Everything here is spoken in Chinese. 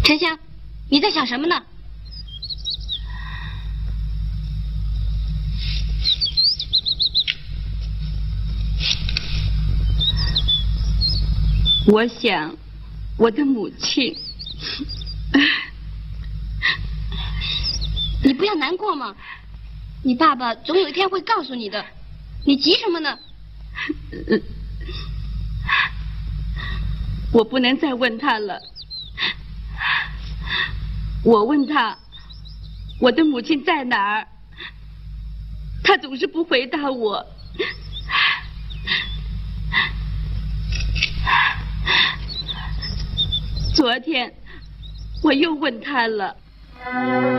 沉香，你在想什么呢？ 我想，我的母亲。 你不要难过嘛，你爸爸总有一天会告诉你的，你急什么呢？ 我不能再问他了。我问他，我的母亲在哪儿？他总是不回答我。昨天我又问他了。